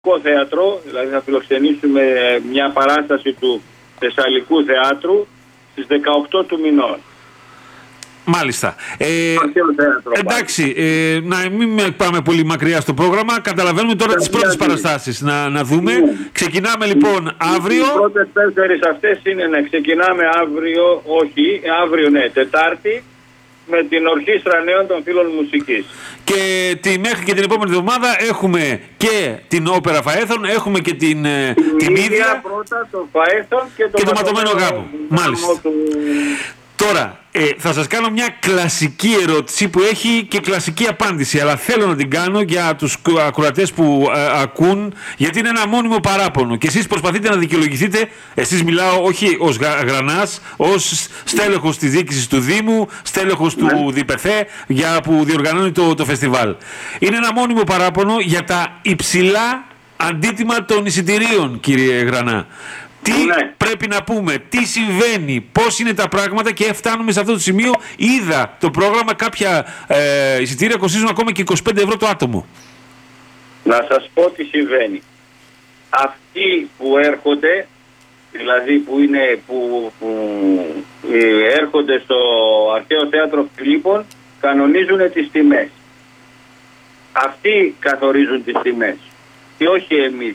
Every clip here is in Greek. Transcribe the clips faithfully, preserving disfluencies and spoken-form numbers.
θέατρο, δηλαδή θα φιλοξενήσουμε μια παράσταση του Θεσσαλικού Θεάτρου στις δεκαοκτώ του μηνός. Μάλιστα. Ε, θέατρο, εντάξει, ε, να μην πάμε πολύ μακριά στο πρόγραμμα. Καταλαβαίνουμε τώρα τις πρώτες παραστάσεις. Να, να δούμε. Ναι. Ξεκινάμε λοιπόν αύριο. Οι πρώτες τέσσερις αυτές είναι να ξεκινάμε αύριο, όχι, αύριο ναι, Τετάρτη, με την Ορχήστρα Νέων των Φίλων Μουσικής. Και τη, μέχρι και την επόμενη εβδομάδα έχουμε και την όπερα Φαέθων, έχουμε και την την ίδια πρώτα, το Φαέθων και το, και το ματωμένο γάμο. Μάλιστα. Του... Τώρα, ε, θα σας κάνω μια κλασική ερώτηση που έχει και κλασική απάντηση, αλλά θέλω να την κάνω για τους ακροατές που ε, ακούν, γιατί είναι ένα μόνιμο παράπονο και εσείς προσπαθείτε να δικαιολογηθείτε. Εσείς μιλάω όχι ως Γρανάς, ως στέλεχος της διοίκησης του Δήμου, στέλεχος του ναι. ΔΙΠΕΘΕ, για που διοργανώνει το, το φεστιβάλ. Είναι ένα μόνιμο παράπονο για τα υψηλά αντίτιμα των εισιτηρίων, κύριε Γρανά. Τι ναι. πρέπει να πούμε, τι συμβαίνει, πώς είναι τα πράγματα και φτάνουμε σε αυτό το σημείο. Είδα το πρόγραμμα, κάποια ε, εισιτήρια κοστίζουν ακόμα και είκοσι πέντε ευρώ το άτομο. Να σας πω τι συμβαίνει. Αυτοί που έρχονται, δηλαδή που, είναι, που, που ε, έρχονται στο Αρχαίο Θέατρο Φιλίππων, κανονίζουν τις τιμές. Αυτοί καθορίζουν τις τιμές και όχι εμείς.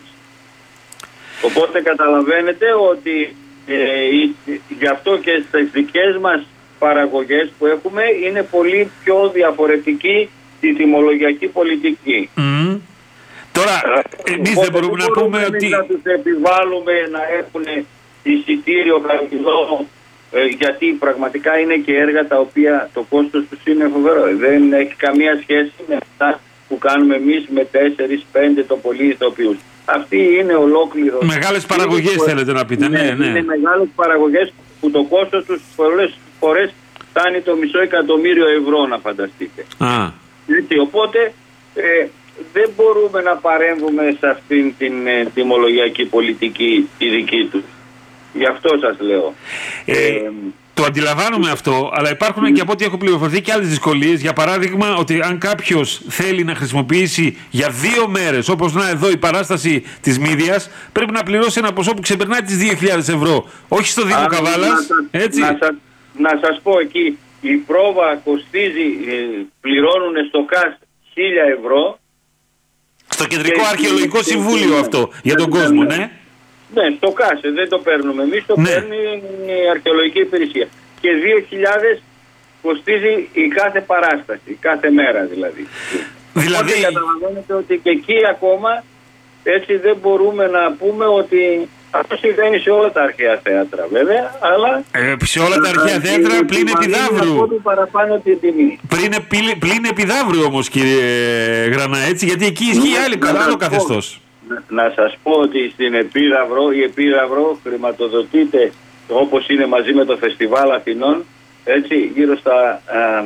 Οπότε καταλαβαίνετε ότι ε, γι' αυτό και στις δικές μας παραγωγές που έχουμε είναι πολύ πιο διαφορετική η τιμολογιακή πολιτική. Mm. Τώρα, εμείς δεν μπορούμε να πούμε ότι... να τους επιβάλλουμε να έχουν εισιτήριο χαμηλό, ε, γιατί πραγματικά είναι και έργα τα οποία το κόστος τους είναι φοβερό. Δεν έχει καμία σχέση με αυτά που κάνουμε εμείς με τέσσερις πέντε το πολύ ηθοποιούς. Αυτή είναι ολόκληρο. Μεγάλες παραγωγές που... θέλετε να πείτε, ναι, ναι. Είναι μεγάλες παραγωγές που το κόστος τους πολλές φορές φτάνει το μισό εκατομμύριο ευρώ, να φανταστείτε. Α. Έτσι, οπότε ε, δεν μπορούμε να παρέμβουμε σε αυτήν την ε, τιμολογιακή πολιτική τη δική τους. Γι' αυτό σας λέω. Ε... ε Το αντιλαμβάνομαι αυτό, αλλά υπάρχουν mm. και από ό,τι έχω πληροφορηθεί και άλλες δυσκολίες. Για παράδειγμα, ότι αν κάποιος θέλει να χρησιμοποιήσει για δύο μέρες, όπως να εδώ η παράσταση της Μύδιας, πρέπει να πληρώσει ένα ποσό που ξεπερνάει τις δύο χιλιάδες ευρώ. Όχι στο Δήμο Καβάλας, έτσι. Να, σας, να σας πω εκεί, η πρόβα κοστίζει, ε, πληρώνουν στο ΚΑΣ χίλια ευρώ. Στο Κεντρικό Αρχαιολογικό Συμβούλιο ναι, αυτό, για τον ναι, κόσμο, ναι. ναι. Ναι, στο ΚΑΣΕ, δεν το παίρνουμε εμείς, το ναι. παίρνει η Αρχαιολογική Υπηρεσία. Και δύο χιλιάδες κοστίζει η κάθε παράσταση, κάθε μέρα δηλαδή. Δηλαδή... Οπότε καταλαβαίνετε ότι και εκεί ακόμα έτσι δεν μπορούμε να πούμε ότι αυτό συμβαίνει σε όλα τα αρχαία θέατρα βέβαια, αλλά... Ε, σε όλα τα αρχαία θέατρα πλην επιδαύρου. Παραπάνω την τιμή. Πλην, πλην επιδαύρου όμως, κύριε Γρανά, έτσι, γιατί εκεί ισχύει άλλη καλά άλλο καθεστώς. Να σας πω ότι στην Επίδαυρο, η Επίδαυρο χρηματοδοτείται όπως είναι μαζί με το Φεστιβάλ Αθηνών, έτσι, γύρω στα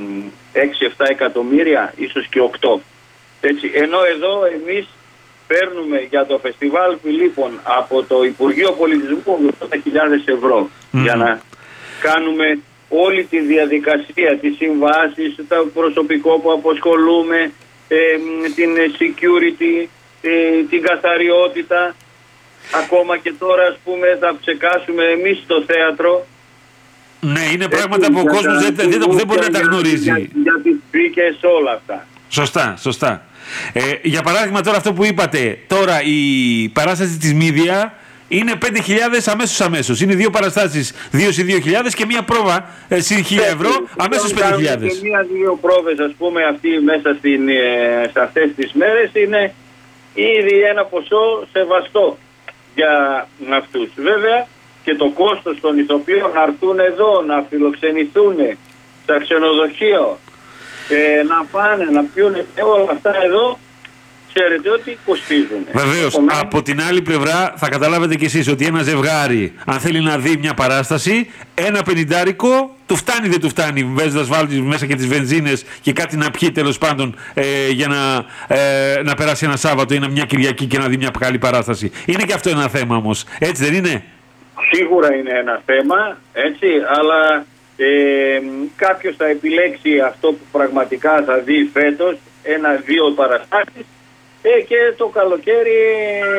έξι εφτά εκατομμύρια, ίσως και οκτώ. Έτσι, ενώ εδώ εμείς παίρνουμε για το Φεστιβάλ Φιλίππων από το Υπουργείο Πολιτισμού ογδόντα χιλιάδες ευρώ mm. για να κάνουμε όλη τη διαδικασία, τις συμβάσεις, το προσωπικό που αποσχολούμε, ε, την security, την καθαριότητα. Ακόμα και τώρα, ας πούμε, θα ψεκάσουμε εμείς το θέατρο. Ναι, είναι πράγματα που ο κόσμος δεν, δεν, δεν, δεν μπορεί να τα γνωρίζει. Για, για τις πίκες, όλα αυτά. Σωστά, σωστά. Ε, για παράδειγμα τώρα αυτό που είπατε, τώρα η παράσταση της Μύδια είναι πέντε χιλιάδες αμέσως αμέσως. Είναι δύο παραστάσεις, δύο σε δύο χιλιάδες και μία πρόβα ε, συν χίλια ευρώ, αμέσως πέντε χιλιάδες. Και μία-δύο πρόβες, ας πούμε, αυτή μέσα στην, ε, σε αυτές τις μέρες είναι ήδη ένα ποσό σεβαστό για αυτούς. Βέβαια και το κόστος των ηθοποιών να έρθουν εδώ, να φιλοξενηθούν στα ξενοδοχείο, ε, να πάνε, να πιούνε όλα αυτά εδώ, ξέρετε ότι κοστίζουν. Βεβαίως. Επομένως... Από την άλλη πλευρά θα καταλάβετε κι εσείς ότι ένα ζευγάρι, αν θέλει να δει μια παράσταση, ένα πενηντάρικο του φτάνει δεν του φτάνει, βέζοντας να βάλει μέσα και τις βενζίνες και κάτι να πιει τέλος πάντων ε, για να, ε, να περάσει ένα Σάββατο ή μια Κυριακή και να δει μια καλή παράσταση. Είναι και αυτό ένα θέμα όμως, έτσι δεν είναι? Σίγουρα είναι ένα θέμα, έτσι, αλλά ε, κάποιος θα επιλέξει αυτό που πραγματικά θα δει φέτος, ένα-δύο παραστάσεις Ε, και το καλοκαίρι